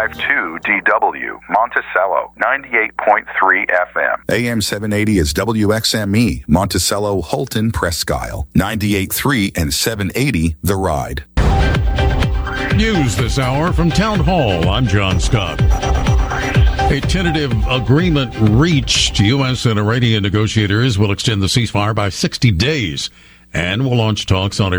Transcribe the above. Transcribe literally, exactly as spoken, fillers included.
five two D W, Monticello, ninety-eight point three F M. A M seven eighty is W X M E, Monticello, Holton, Presque Isle, ninety-eight point three and seven eighty The Ride. News this hour from Town Hall. I'm John Scott. A tentative agreement reached. U S and Iranian negotiators will extend the ceasefire by sixty days and will launch talks on